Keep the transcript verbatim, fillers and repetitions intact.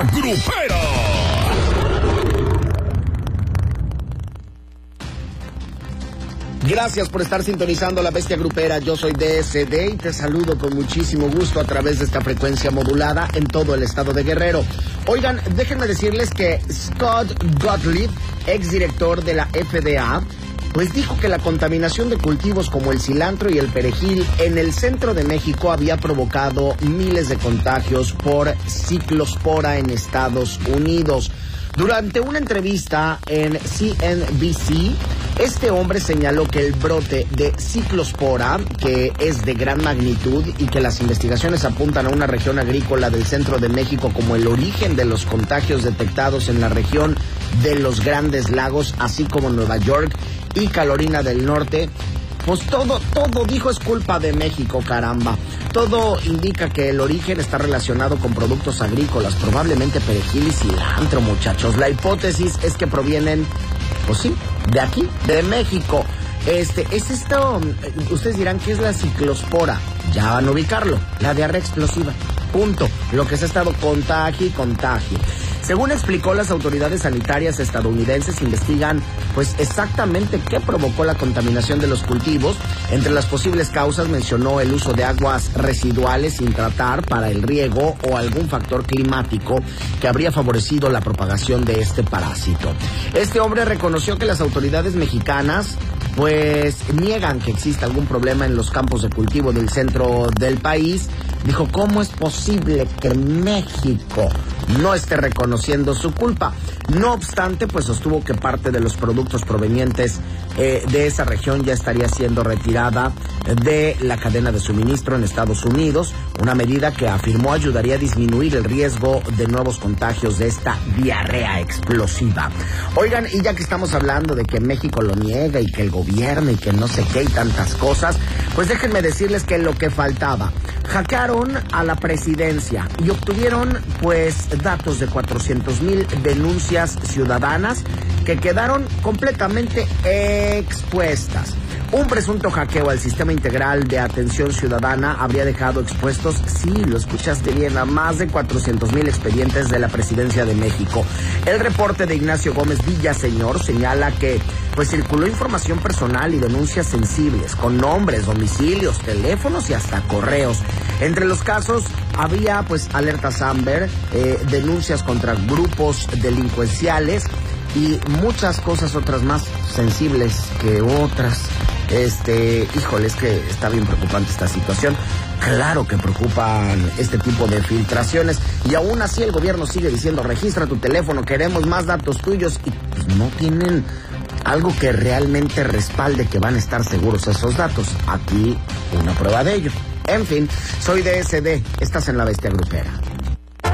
Grupera. Gracias por estar sintonizando La Bestia Grupera. Yo soy D S D y te saludo con muchísimo gusto a través de esta frecuencia modulada en todo el estado de Guerrero. Oigan, déjenme decirles que Scott Gottlieb, exdirector de la F D A, pues dijo que la contaminación de cultivos como el cilantro y el perejil en el centro de México había provocado miles de contagios por ciclospora en Estados Unidos. Durante una entrevista en C N B C, este hombre señaló que el brote de ciclospora, que es de gran magnitud y que las investigaciones apuntan a una región agrícola del centro de México como el origen de los contagios detectados en la región de los Grandes Lagos, así como Nueva York y Carolina del Norte, pues todo, todo dijo es culpa de México, caramba. Todo indica que el origen está relacionado con productos agrícolas, probablemente perejil y cilantro, muchachos. La hipótesis es que provienen, pues sí, de aquí, de México. Este, es esto, ustedes dirán, ¿qué es la ciclospora? Ya van a ubicarlo, la diarrea explosiva, punto. Lo que se ha estado contagio y contagio. Según explicó, las autoridades sanitarias estadounidenses investigan pues exactamente qué provocó la contaminación de los cultivos. Entre las posibles causas mencionó el uso de aguas residuales sin tratar para el riego o algún factor climático que habría favorecido la propagación de este parásito. Este hombre reconoció que las autoridades mexicanas pues niegan que exista algún problema en los campos de cultivo del centro del país. Dijo, ¿cómo es posible que México no esté reconociendo su culpa? No obstante, pues sostuvo que parte de los productos provenientes eh, de esa región ya estaría siendo retirada de la cadena de suministro en Estados Unidos, una medida que afirmó ayudaría a disminuir el riesgo de nuevos contagios de esta diarrea explosiva. Oigan, y ya que estamos hablando de que México lo niega y que el gobierno y que no sé qué y tantas cosas, pues déjenme decirles que lo que faltaba, hackearon a la presidencia y obtuvieron pues datos de cuatrocientos mil denuncias ciudadanas que quedaron completamente expuestas. Un presunto hackeo al sistema integral de atención ciudadana habría dejado expuestos, sí, lo escuchaste bien, a más de cuatrocientos mil expedientes de la Presidencia de México. El reporte de Ignacio Gómez Villaseñor señala que pues circuló información personal y denuncias sensibles con nombres, domicilios, teléfonos y hasta correos. Entre los casos había pues alertas Amber, eh, denuncias contra grupos delincuenciales y muchas cosas otras más sensibles que otras. Este, híjole, es que está bien preocupante esta situación. Claro que preocupan este tipo de filtraciones y aún así el gobierno sigue diciendo registra tu teléfono, queremos más datos tuyos y pues no tienen algo que realmente respalde que van a estar seguros esos datos. Aquí una prueba de ello. En fin, soy D S D, estás en La Bestia Grupera.